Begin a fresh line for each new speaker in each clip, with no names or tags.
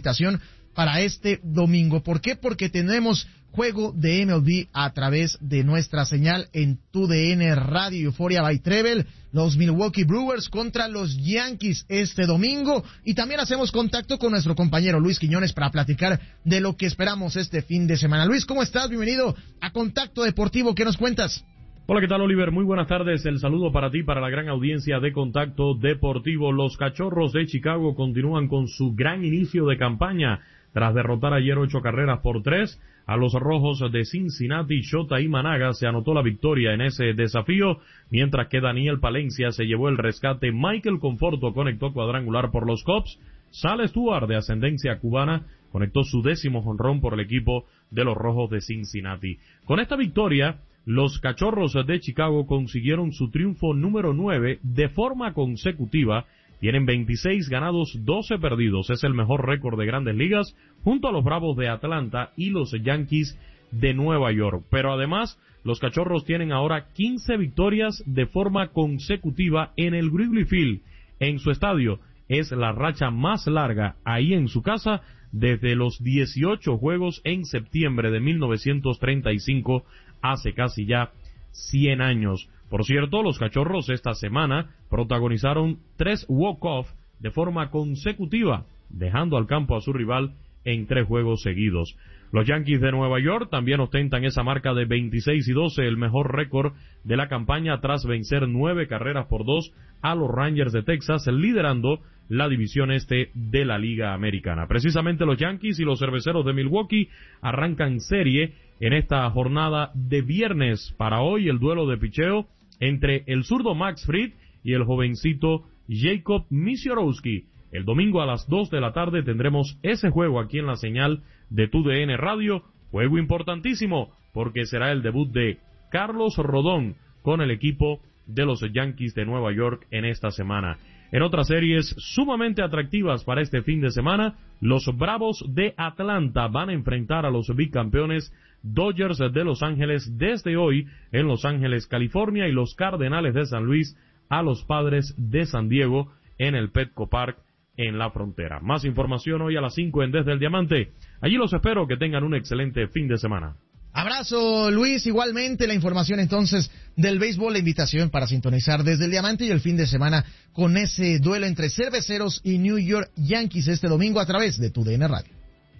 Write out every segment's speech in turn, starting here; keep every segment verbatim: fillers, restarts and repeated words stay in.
invitación para este domingo. ¿Por qué? Porque tenemos juego de M L B a través de nuestra señal en Tu D N Radio Euphoria by Treble, los Milwaukee Brewers contra los Yankees este domingo, y también hacemos contacto con nuestro compañero Luis Quiñones para platicar de lo que esperamos este fin de semana. Luis, ¿cómo estás? Bienvenido a Contacto Deportivo, ¿qué nos cuentas?
Hola, ¿qué tal, Oliver? Muy buenas tardes. El saludo para ti, para la gran audiencia de Contacto Deportivo. Los Cachorros de Chicago continúan con su gran inicio de campaña tras derrotar ayer ocho carreras por tres a los Rojos de Cincinnati. Shota Imanaga se anotó la victoria en ese desafío, mientras que Daniel Palencia se llevó el rescate. Michael Conforto conectó cuadrangular por los Cubs. Sal Stewart, de ascendencia cubana, conectó su décimo jonrón por el equipo de los Rojos de Cincinnati. Con esta victoria, los Cachorros de Chicago consiguieron su triunfo número nueve de forma consecutiva. Tienen veintiséis ganados, doce perdidos. Es el mejor récord de Grandes Ligas, junto a los Bravos de Atlanta y los Yankees de Nueva York. Pero además, los Cachorros tienen ahora quince victorias de forma consecutiva en el Wrigley Field, en su estadio. Es la racha más larga ahí en su casa desde los dieciocho juegos en septiembre de mil novecientos treinta y cinco, hace casi ya cien años. Por cierto, los Cachorros esta semana protagonizaron tres walk-off de forma consecutiva, dejando al campo a su rival en tres juegos seguidos. Los Yankees de Nueva York también ostentan esa marca de veintiséis y doce, el mejor récord de la campaña tras vencer nueve carreras por dos a los Rangers de Texas, liderando la división este de la Liga Americana. Precisamente los Yankees y los Cerveceros de Milwaukee arrancan serie en esta jornada de viernes. Para hoy, el duelo de picheo entre el zurdo Max Fried y el jovencito Jacob Misiorowski. El domingo a las dos de la tarde tendremos ese juego aquí en la señal de Tu D N Radio. Juego importantísimo porque será el debut de Carlos Rodón con el equipo de los Yankees de Nueva York en esta semana. En otras series sumamente atractivas para este fin de semana, los Bravos de Atlanta van a enfrentar a los bicampeones Dodgers de Los Ángeles desde hoy en Los Ángeles, California, y los Cardenales de San Luis a los Padres de San Diego en el Petco Park en la frontera. Más información hoy a las cinco en Desde el Diamante. Allí los espero, que tengan un excelente fin de semana.
Abrazo, Luis. Igualmente la información entonces del béisbol, la invitación para sintonizar Desde el Diamante y el fin de semana con ese duelo entre Cerveceros y New York Yankees este domingo a través de Tu D N Radio.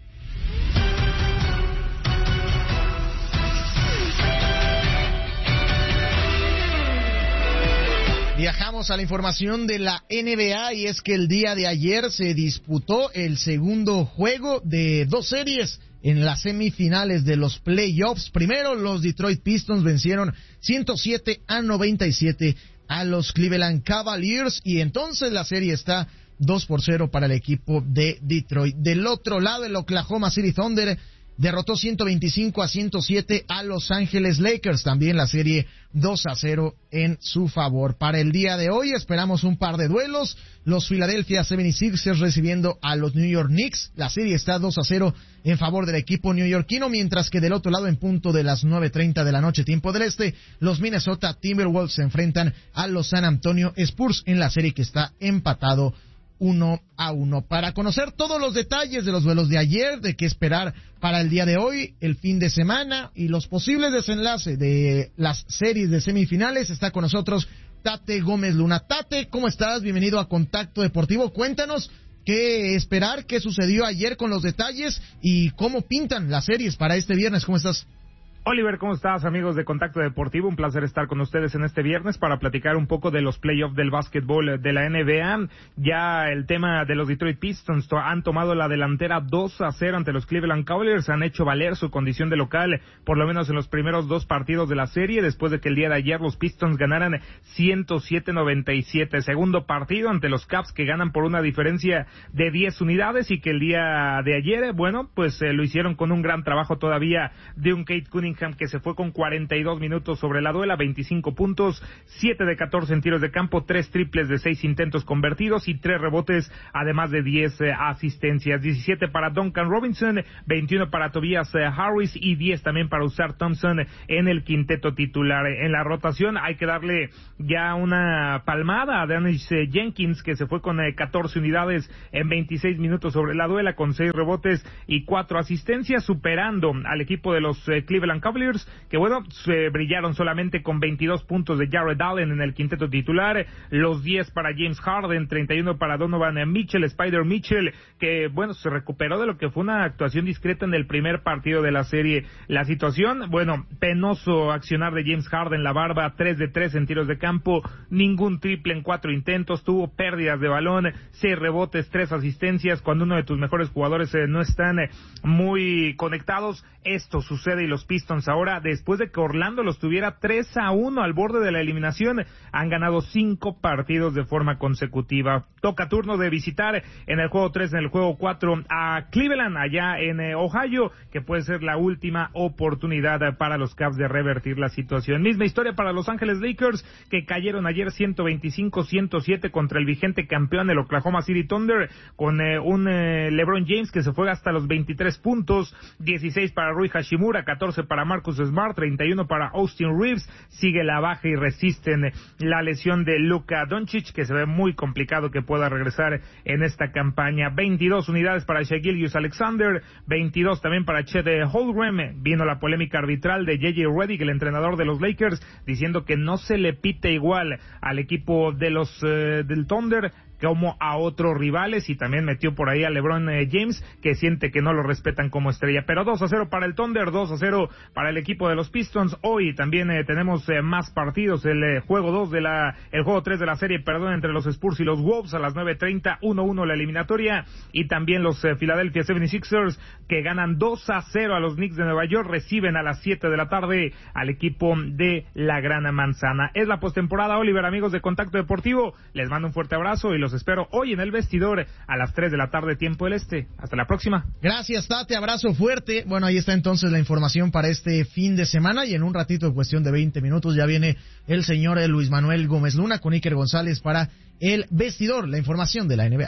Viajamos a la información de la N B A, y es que el día de ayer se disputó el segundo juego de dos series en las semifinales de los playoffs. Primero, los Detroit Pistons vencieron ciento siete a noventa y siete a los Cleveland Cavaliers, y entonces la serie está dos por cero para el equipo de Detroit. Del otro lado, el Oklahoma City Thunder derrotó ciento veinticinco a ciento siete a Los Ángeles Lakers, también la serie dos a cero en su favor. Para el día de hoy esperamos un par de duelos, los Philadelphia setenta y seis ers recibiendo a los New York Knicks, la serie está dos a cero en favor del equipo neoyorquino, mientras que del otro lado, en punto de las nueve treinta de la noche tiempo del este, los Minnesota Timberwolves se enfrentan a los San Antonio Spurs en la serie que está empatado uno a uno. Para conocer todos los detalles de los duelos de ayer, de qué esperar para el día de hoy, el fin de semana y los posibles desenlaces de las series de semifinales, está con nosotros Tate Gómez Luna. Tate, ¿cómo estás? Bienvenido a Contacto Deportivo. Cuéntanos qué esperar, qué sucedió ayer con los detalles y cómo pintan las series para este viernes. ¿Cómo estás?
Oliver, ¿cómo estás, amigos de Contacto Deportivo? Un placer estar con ustedes en este viernes para platicar un poco de los playoffs del básquetbol de la N B A. Ya el tema de los Detroit Pistons han tomado la delantera dos a cero ante los Cleveland Cavaliers. Han hecho valer su condición de local, por lo menos en los primeros dos partidos de la serie, después de que el día de ayer los Pistons ganaran ciento siete a noventa y siete. Segundo partido ante los Cavs, que ganan por una diferencia de diez unidades, y que el día de ayer, bueno, pues eh, lo hicieron con un gran trabajo todavía de un Kate Cunningham Cunningham, que se fue con cuarenta y dos minutos sobre la duela, veinticinco puntos, siete de catorce en tiros de campo, tres triples de seis intentos convertidos y tres rebotes, además de diez eh, asistencias. diecisiete para Duncan Robinson, veintiuno para Tobias eh, Harris y diez también para Ausar Thompson en el quinteto titular. En la rotación hay que darle ya una palmada a Dennis eh, Jenkins, que se fue con eh, catorce unidades en veintiséis minutos sobre la duela, con seis rebotes y cuatro asistencias, superando al equipo de los eh, Cleveland Cavaliers, que bueno, se brillaron solamente con veintidós puntos de Jared Allen en el quinteto titular, los diez para James Harden, treinta y uno para Donovan Mitchell, Spider Mitchell, que bueno, se recuperó de lo que fue una actuación discreta en el primer partido de la serie. La situación, bueno, penoso accionar de James Harden, la barba, tres de tres en tiros de campo, ningún triple en cuatro intentos, tuvo pérdidas de balón, seis rebotes, tres asistencias. Cuando uno de tus mejores jugadores eh, no están eh, muy conectados, esto sucede. Y los Pistons ahora, después de que Orlando los tuviera tres a uno al borde de la eliminación, han ganado cinco partidos de forma consecutiva. Toca turno de visitar en el juego tres, en el juego cuatro a Cleveland, allá en eh, Ohio, que puede ser la última oportunidad eh, para los Cavs de revertir la situación. Misma historia para Los Ángeles Lakers, que cayeron ayer ciento veinticinco a ciento siete contra el vigente campeón, el Oklahoma City Thunder, con eh, un eh, LeBron James que se fue hasta los veintitrés puntos, dieciséis para Rui Hashimura, catorce para Marcus Smart, treinta y uno para Austin Reeves. Sigue la baja y resisten la lesión de Luka Doncic, que se ve muy complicado que pueda regresar en esta campaña. veintidós unidades para Shai Gilgeous-Alexander, veintidós también para Chet Holmgren. Vino la polémica arbitral de J J Redick, el entrenador de los Lakers, diciendo que no se le pite igual al equipo de los eh, del Thunder como a otros rivales, y también metió por ahí a LeBron eh, James, que siente que no lo respetan como estrella. Pero dos a cero para el Thunder, dos a cero para el equipo de los Pistons. Hoy también eh, tenemos eh, más partidos, el eh, juego dos de la, el juego tres de la serie, perdón, entre los Spurs y los Wolves a las nueve treinta, uno uno la eliminatoria, y también los eh, Philadelphia setenta y seis ers, que ganan dos a cero a los Knicks de Nueva York, reciben a las siete de la tarde al equipo de la Gran Manzana. Es la postemporada, Oliver, amigos de Contacto Deportivo, les mando un fuerte abrazo y los espero hoy en el vestidor a las tres de la tarde, tiempo del este. Hasta la próxima.
Gracias, Tate, abrazo fuerte. Bueno, ahí está entonces la información para este fin de semana, y en un ratito, en cuestión de veinte minutos, ya viene el señor Luis Manuel Gómez Luna con Iker González para el vestidor, la información de la N B A.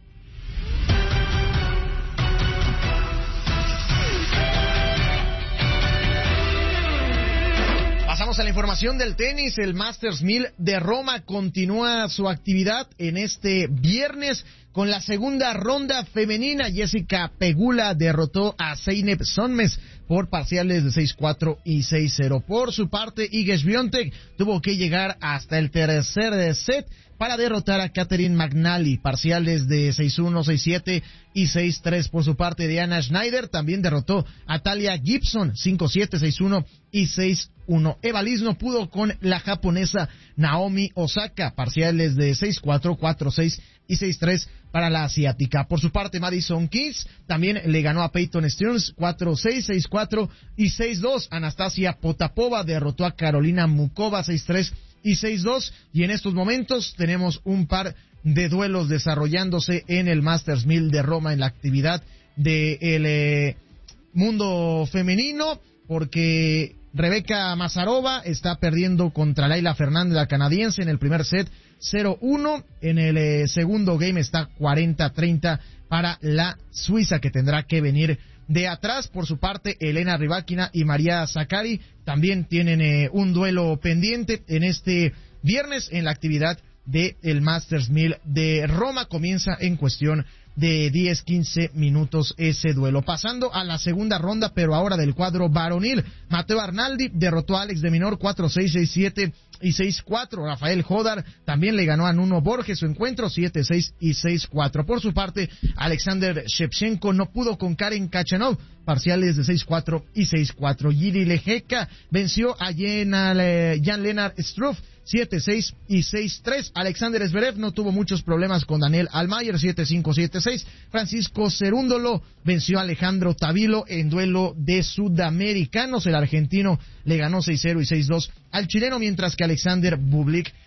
Pasamos a la información del tenis. El Masters mil de Roma continúa su actividad en este viernes con la segunda ronda femenina. Jessica Pegula derrotó a Zeynep Sonmez por parciales de seis cuatro y seis cero. Por su parte, Iga Swiatek tuvo que llegar hasta el tercer set para derrotar a Catherine McNally, parciales de seis uno, seis siete y seis tres. Por su parte, Diana Schneider también derrotó a Talia Gibson, cinco siete, seis uno y seis uno. Eva Liz no pudo con la japonesa Naomi Osaka, parciales de seis cuatro, cuatro seis y seis tres para la asiática. Por su parte, Madison Keys también le ganó a Peyton Stearns cuatro seis, seis cuatro y seis dos. Anastasia Potapova derrotó a Carolina Mukova seis tres y seis dos, y en estos momentos tenemos un par de duelos desarrollándose en el Masters mil de Roma en la actividad del eh, mundo femenino, porque Rebeca Mazarova está perdiendo contra Laila Fernández, la canadiense, en el primer set cero uno. En el eh, segundo game está cuarenta treinta para la suiza, que tendrá que venir de atrás. Por su parte, Elena Rybakina y María Sakkari también tienen eh, un duelo pendiente en este viernes en la actividad del Masters mil de Roma. Comienza en cuestión de diez quince minutos ese duelo. Pasando a la segunda ronda, pero ahora del cuadro varonil, Matteo Arnaldi derrotó a Alex de Minor cuatro seis, seis siete y seis cuatro. Rafael Jodar también le ganó a Nuno Borges su encuentro siete seis y seis cuatro. Por su parte, Alexander Shevchenko no pudo con Karen Khachanov, parciales de seis cuatro y seis cuatro. Jiri Lehecka venció a Jan-Lennard Struff siete seis y seis tres. Alexander Zverev no tuvo muchos problemas con Daniel Almayer siete cinco, siete seis. Francisco Cerúndolo venció a Alejandro Tavilo en duelo de sudamericanos. El argentino le ganó seis cero y seis dos al chileno, mientras que Alexander Bublik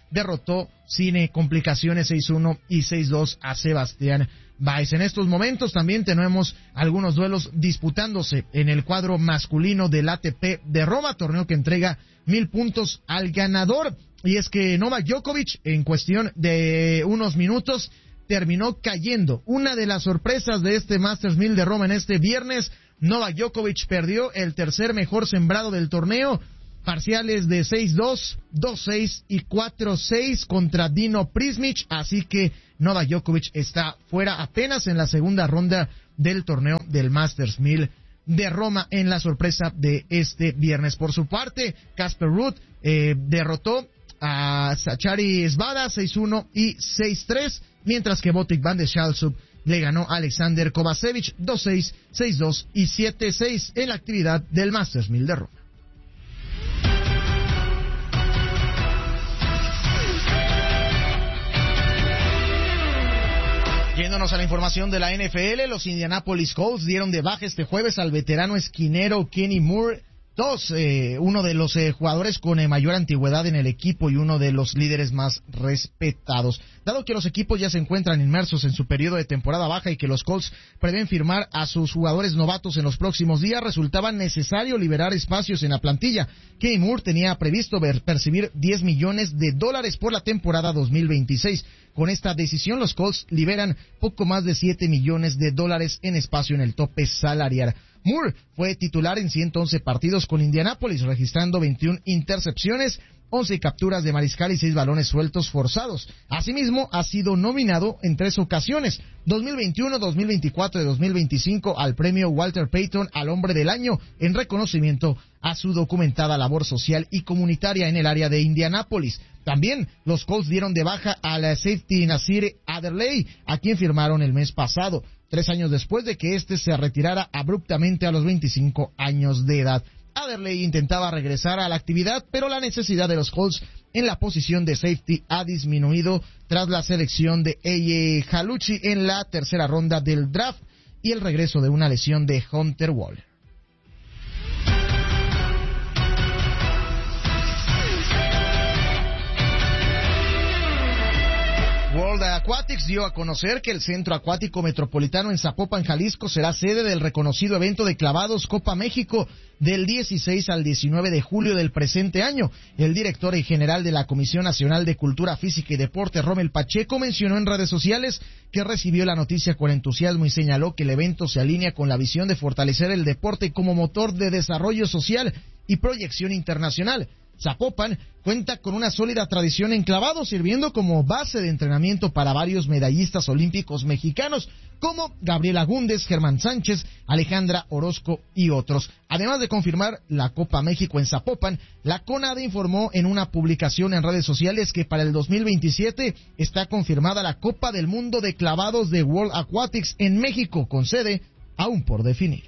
derrotó sin complicaciones seis uno y seis dos a Sebastián Baez. En estos momentos también tenemos algunos duelos disputándose en el cuadro masculino del A T P de Roma, torneo que entrega mil puntos al ganador. Y es que Novak Djokovic, en cuestión de unos minutos, terminó cayendo. Una de las sorpresas de este Masters mil de Roma en este viernes, Novak Djokovic perdió el tercer mejor sembrado del torneo, parciales de seis dos, dos seis y cuatro seis contra Dino Prismic, así que Novak Djokovic está fuera apenas en la segunda ronda del torneo del Masters mil de Roma en la sorpresa de este viernes. Por su parte, Casper Ruud eh, derrotó a Sachari Svada seis uno y seis tres, mientras que Botic van de Schalsub le ganó a Alexander Kovacevic dos seis, seis dos y siete seis en la actividad del Masters mil de Roma. Yéndonos a la información de la N F L, los Indianapolis Colts dieron de baja este jueves al veterano esquinero Kenny Moore dos, eh, uno de los eh, jugadores con eh, mayor antigüedad en el equipo y uno de los líderes más respetados. Dado que los equipos ya se encuentran inmersos en su periodo de temporada baja y que los Colts prevén firmar a sus jugadores novatos en los próximos días, resultaba necesario liberar espacios en la plantilla. Kenny Moore tenía previsto ver, percibir diez millones de dólares por la temporada dos mil veintiséis. Con esta decisión, los Colts liberan poco más de siete millones de dólares en espacio en el tope salarial. Moore fue titular en ciento once partidos con Indianapolis, registrando veintiuna intercepciones, once capturas de mariscal y seis balones sueltos forzados. Asimismo, ha sido nominado en tres ocasiones, dos mil veintiuno, dos mil veinticuatro y dos mil veinticinco, al premio Walter Payton al Hombre del Año, en reconocimiento a su documentada labor social y comunitaria en el área de Indianápolis. También los Colts dieron de baja a la safety Nasir Adderley, a quien firmaron el mes pasado, tres años después de que éste se retirara abruptamente a los veinticinco años de edad. Adderley intentaba regresar a la actividad, pero la necesidad de los Colts en la posición de safety ha disminuido tras la selección de Eye Haluchi en la tercera ronda del draft y el regreso de una lesión de Hunter Waller. World Aquatics dio a conocer que el Centro Acuático Metropolitano en Zapopan, Jalisco, será sede del reconocido evento de clavados Copa México del dieciséis al diecinueve de julio del presente año. El director general de la Comisión Nacional de Cultura Física y Deporte, Rommel Pacheco, mencionó en redes sociales que recibió la noticia con entusiasmo y señaló que el evento se alinea con la visión de fortalecer el deporte como motor de desarrollo social y proyección internacional. Zapopan cuenta con una sólida tradición en clavados, sirviendo como base de entrenamiento para varios medallistas olímpicos mexicanos, como Gabriela Gúndez, Germán Sánchez, Alejandra Orozco y otros. Además de confirmar la Copa México en Zapopan, la CONADE informó en una publicación en redes sociales que para el dos mil veintisiete está confirmada la Copa del Mundo de Clavados de World Aquatics en México, con sede aún por definir.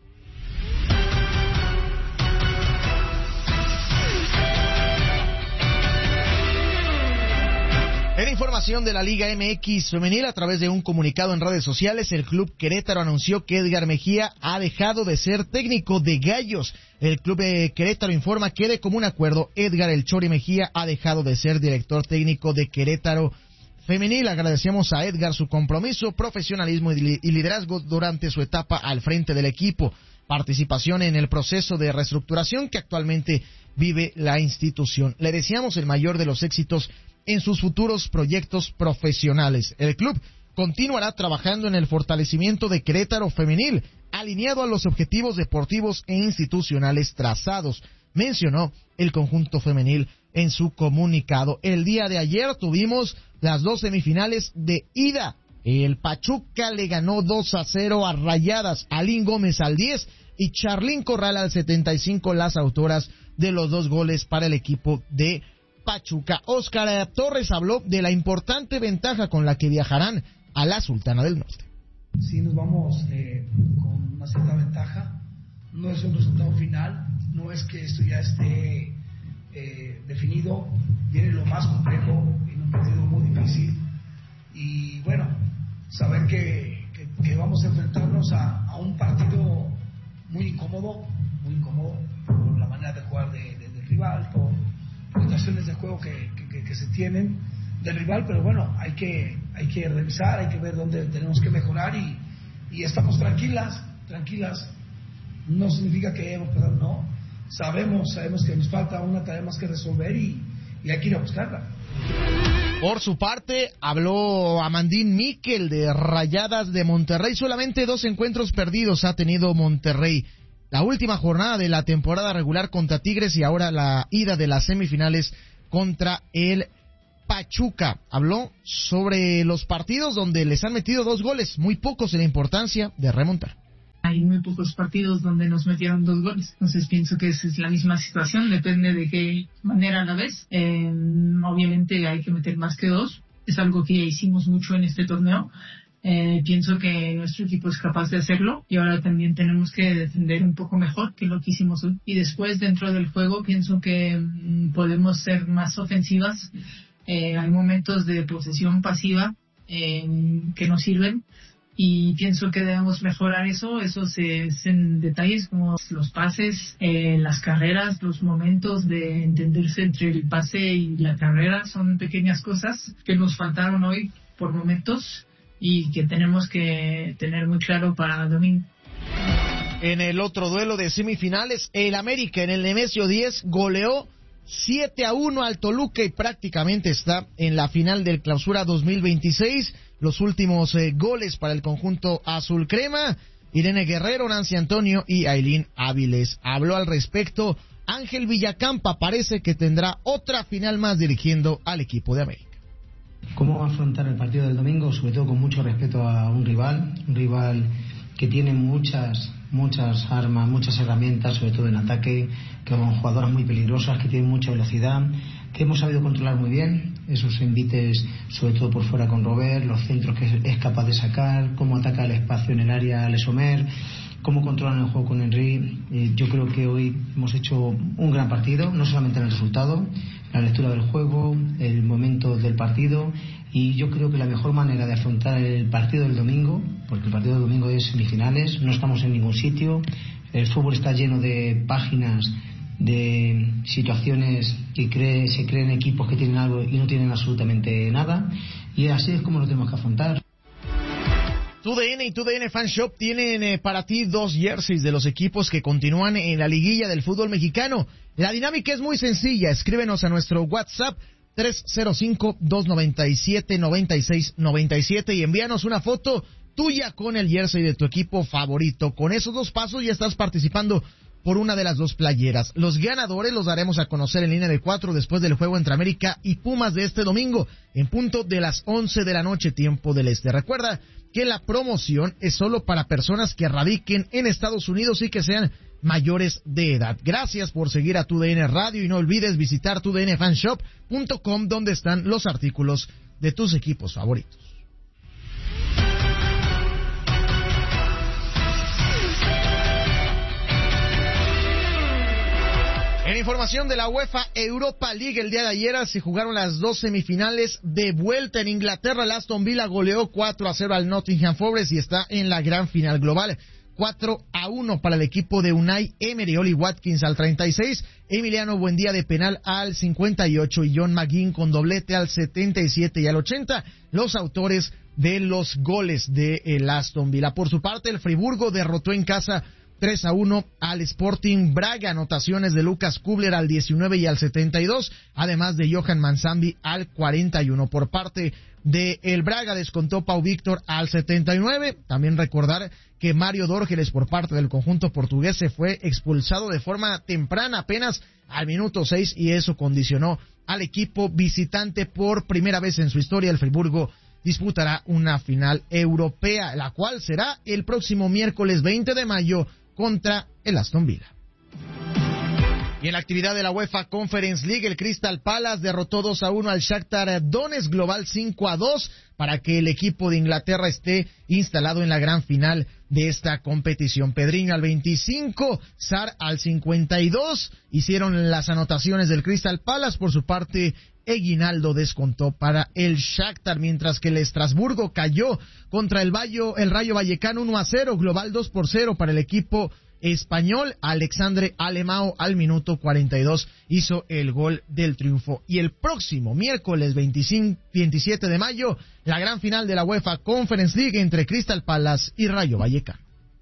En información de la Liga M X femenil, a través de un comunicado en redes sociales, el Club Querétaro anunció que Edgar Mejía ha dejado de ser técnico de Gallos. El Club de Querétaro informa que de común acuerdo, Edgar El Chori Mejía ha dejado de ser director técnico de Querétaro femenil. Agradecemos a Edgar su compromiso, profesionalismo y liderazgo durante su etapa al frente del equipo, participación en el proceso de reestructuración que actualmente vive la institución. Le deseamos el mayor de los éxitos en sus futuros proyectos profesionales. El club continuará trabajando en el fortalecimiento de Querétaro femenil, alineado a los objetivos deportivos e institucionales trazados, mencionó el conjunto femenil en su comunicado. El día de ayer tuvimos las dos semifinales de ida. El Pachuca le ganó dos a cero a Rayadas, Alín Gómez al diez y Charlín Corral al setenta y cinco, las autoras de los dos goles para el equipo de Pachuca. Óscar Torres habló de la importante ventaja con la que viajarán a la Sultana del Norte.
Sí, nos vamos eh, con una cierta ventaja. No es un resultado final, no es que esto ya esté eh, definido. Viene lo más complejo en un partido muy difícil. Y bueno, saber que, que, que vamos a enfrentarnos a, a un partido muy incómodo, muy incómodo por la manera de jugar de, de, del rival, por situaciones de juego que, que, que que se tienen del rival, pero bueno, hay que, hay que revisar, hay que ver dónde tenemos que mejorar y, y estamos tranquilas, tranquilas. No significa que hemos perdido, no. Sabemos, sabemos que nos falta una tarea más que resolver y, y hay que ir a buscarla.
Por su parte, habló Amandín Miquel de Rayadas de Monterrey. Solamente dos encuentros perdidos ha tenido Monterrey. La última jornada de la temporada regular contra Tigres y ahora la ida de las semifinales contra el Pachuca. Habló sobre los partidos donde les han metido dos goles, muy pocos en la importancia de remontar.
Hay muy pocos partidos donde nos metieron dos goles, entonces pienso que esa es la misma situación, depende de qué manera la ves. Eh, obviamente hay que meter más que dos, es algo que ya hicimos mucho en este torneo. Eh, pienso que nuestro equipo es capaz de hacerlo y ahora también tenemos que defender un poco mejor que lo que hicimos hoy. Y después dentro del juego pienso que mm, podemos ser más ofensivas. Eh, hay momentos de posesión pasiva eh, que nos sirven. Y pienso que debemos mejorar eso, eso se es en detalles como los pases, eh, las carreras, los momentos de entenderse entre el pase y la carrera, son pequeñas cosas que nos faltaron hoy por momentos y que tenemos que tener muy claro para domingo.
En el otro duelo de semifinales, el América en el Nemesio diez goleó siete a uno al Toluca y prácticamente está en la final del Clausura dos mil veintiséis. Los últimos eh, goles para el conjunto azul crema, Irene Guerrero, Nancy Antonio y Ailín Áviles. Habló al respecto Ángel Villacampa, parece que tendrá otra final más dirigiendo al equipo de América.
¿Cómo va a afrontar el partido del domingo? Sobre todo con mucho respeto a un rival, un rival que tiene muchas muchas armas, muchas herramientas, sobre todo en ataque, que son jugadoras muy peligrosas, que tienen mucha velocidad, que hemos sabido controlar muy bien, esos envites, sobre todo por fuera con Robert, los centros que es capaz de sacar, cómo ataca el espacio en el área Lesomer, cómo controlan el juego con Henry. Eh, yo creo que hoy hemos hecho un gran partido, no solamente en el resultado, la lectura del juego, el momento del partido, y yo creo que la mejor manera de afrontar el partido del domingo, porque el partido del domingo es semifinales, no estamos en ningún sitio, el fútbol está lleno de páginas, de situaciones que cree, se creen equipos que tienen algo y no tienen absolutamente nada, y así es como lo tenemos que afrontar.
Tu D N y Tu D N Fan Shop tienen eh, para ti dos jerseys de los equipos que continúan en la liguilla del fútbol mexicano. La dinámica es muy sencilla, escríbenos a nuestro WhatsApp tres cero cinco, dos nueve siete, nueve seis nueve siete y envíanos una foto tuya con el jersey de tu equipo favorito. Con esos dos pasos ya estás participando por una de las dos playeras. Los ganadores los daremos a conocer en línea de cuatro después del juego entre América y Pumas de este domingo, en punto de las once de la noche, tiempo del este. Recuerda que la promoción es solo para personas que radiquen en Estados Unidos y que sean mayores de edad. Gracias por seguir a Tu D N Radio y no olvides visitar tu d n fan shop punto com, donde están los artículos de tus equipos favoritos. En información de la UEFA Europa League, el día de ayer se jugaron las dos semifinales de vuelta en Inglaterra. El Aston Villa goleó cuatro a cero al Nottingham Forest y está en la gran final global. cuatro a uno para el equipo de Unai Emery. Oli Watkins al treinta y seis, Emiliano Buendía de penal al cincuenta y ocho y John McGinn con doblete al setenta y siete y al ochenta, los autores de los goles de el Aston Villa. Por su parte, el Friburgo derrotó en casa tres a uno al Sporting Braga, anotaciones de Lucas Kubler al diecinueve y al setenta y dos, además de Johan Manzambi al cuarenta y uno. Por parte de el Braga descontó Pau Víctor al setenta y nueve. También recordar que Mario Dorgeles, por parte del conjunto portugués, se fue expulsado de forma temprana, apenas al minuto seis, y eso condicionó al equipo visitante. Por primera vez en su historia, el Friburgo disputará una final europea, la cual será el próximo miércoles veinte de mayo contra el Aston Villa. Y en la actividad de la UEFA Conference League, el Crystal Palace derrotó dos a uno al Shakhtar Donetsk, global cinco a dos, para que el equipo de Inglaterra esté instalado en la gran final de esta competición. Pedriño al veinticinco, Sarr al cincuenta y dos, hicieron las anotaciones del Crystal Palace. Por su parte, Eguinaldo descontó para el Shakhtar, mientras que el Estrasburgo cayó contra el, Bayo, el Rayo Vallecano uno a cero, global dos por cero para el equipo español. Alexandre Alemão al minuto cuarenta y dos hizo el gol del triunfo. Y el próximo miércoles veinticinco, veintisiete de mayo, la gran final de la UEFA Conference League entre Crystal Palace y Rayo Vallecano.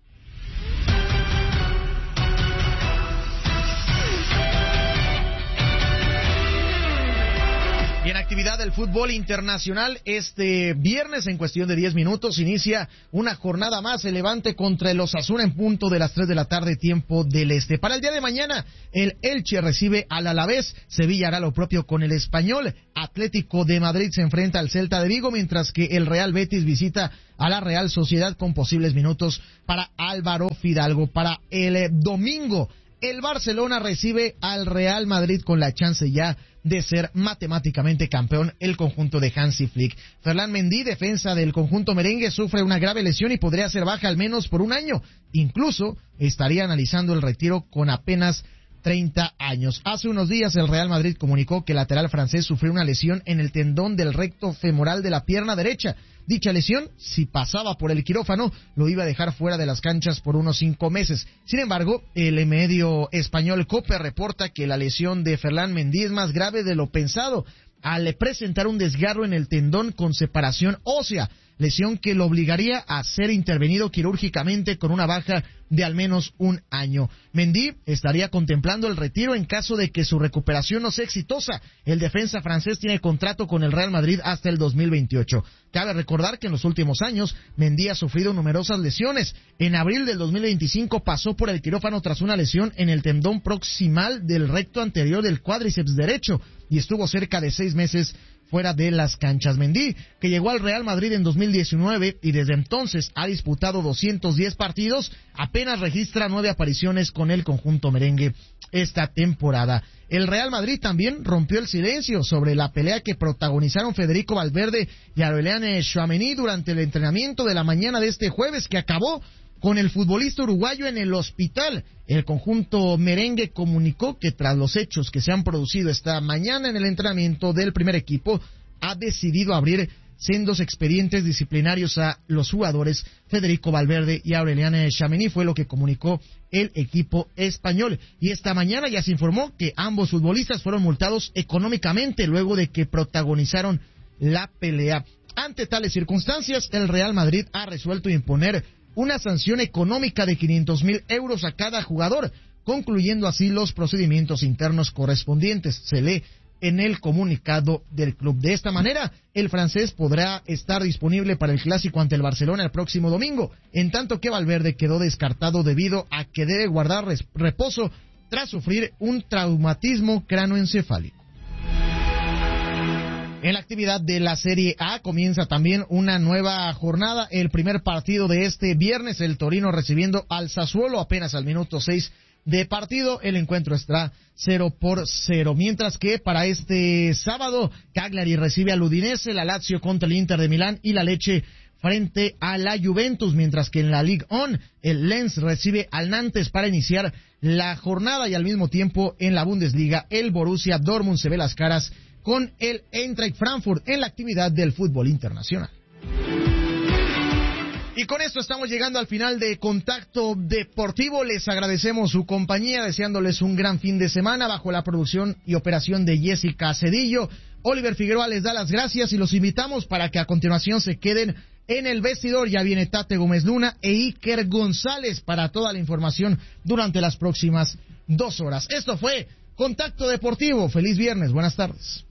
Y en actividad del fútbol internacional, este viernes, en cuestión de diez minutos, inicia una jornada más, el Levante contra el Osasuna en punto de las tres de la tarde, tiempo del este. Para el día de mañana, el Elche recibe al Alavés, Sevilla hará lo propio con el Español, Atlético de Madrid se enfrenta al Celta de Vigo, mientras que el Real Betis visita a la Real Sociedad con posibles minutos para Álvaro Fidalgo. Para el domingo, el Barcelona recibe al Real Madrid con la chance ya de ser matemáticamente campeón el conjunto de Hansi Flick. Ferland Mendy, defensa del conjunto merengue, sufre una grave lesión y podría ser baja al menos por un año. Incluso estaría analizando el retiro con apenas treinta años. Hace unos días el Real Madrid comunicó que el lateral francés sufrió una lesión en el tendón del recto femoral de la pierna derecha. Dicha lesión, si pasaba por el quirófano, lo iba a dejar fuera de las canchas por unos cinco meses. Sin embargo, el medio español COPE reporta que la lesión de Ferland Mendy es más grave de lo pensado, al presentar un desgarro en el tendón con separación ósea, lesión que lo obligaría a ser intervenido quirúrgicamente con una baja de al menos un año. Mendy estaría contemplando el retiro en caso de que su recuperación no sea exitosa. El defensa francés tiene contrato con el Real Madrid hasta el dos mil veintiocho. Cabe recordar que en los últimos años Mendy ha sufrido numerosas lesiones. En abril del dos mil veinticinco pasó por el quirófano tras una lesión en el tendón proximal del recto anterior del cuádriceps derecho y estuvo cerca de seis meses fuera de las canchas. Mendy, que llegó al Real Madrid en dos mil diecinueve y desde entonces ha disputado doscientos diez partidos, apenas registra nueve apariciones con el conjunto merengue esta temporada. El Real Madrid también rompió el silencio sobre la pelea que protagonizaron Federico Valverde y Aurélien Tchouaméni durante el entrenamiento de la mañana de este jueves, que acabó con el futbolista uruguayo en el hospital. El conjunto merengue comunicó que tras los hechos que se han producido esta mañana en el entrenamiento del primer equipo, ha decidido abrir sendos expedientes disciplinarios a los jugadores Federico Valverde y Aurélien Tchouaméni, fue lo que comunicó el equipo español. Y esta mañana ya se informó que ambos futbolistas fueron multados económicamente luego de que protagonizaron la pelea. Ante tales circunstancias, el Real Madrid ha resuelto imponer una sanción económica de quinientos mil euros a cada jugador, concluyendo así los procedimientos internos correspondientes, se lee en el comunicado del club. De esta manera, el francés podrá estar disponible para el clásico ante el Barcelona el próximo domingo, en tanto que Valverde quedó descartado debido a que debe guardar reposo tras sufrir un traumatismo cráneoencefálico. En la actividad de la Serie A comienza también una nueva jornada. El primer partido de este viernes, el Torino recibiendo al Sassuolo apenas al minuto seis de partido. El encuentro estará cero por cero. Mientras que para este sábado, Cagliari recibe al Udinese, la Lazio contra el Inter de Milán y la Lecce frente a la Juventus. Mientras que en la Ligue uno, el Lens recibe al Nantes para iniciar la jornada y al mismo tiempo en la Bundesliga, el Borussia Dortmund se ve las caras con el Eintracht Frankfurt en la actividad del fútbol internacional. Y con esto estamos llegando al final de Contacto Deportivo. Les agradecemos su compañía, deseándoles un gran fin de semana bajo la producción y operación de Jessica Cedillo. Oliver Figueroa les da las gracias y los invitamos para que a continuación se queden en el vestidor. Ya viene Tate Gómez Luna e Iker González para toda la información durante las próximas dos horas. Esto fue Contacto Deportivo. Feliz viernes. Buenas tardes.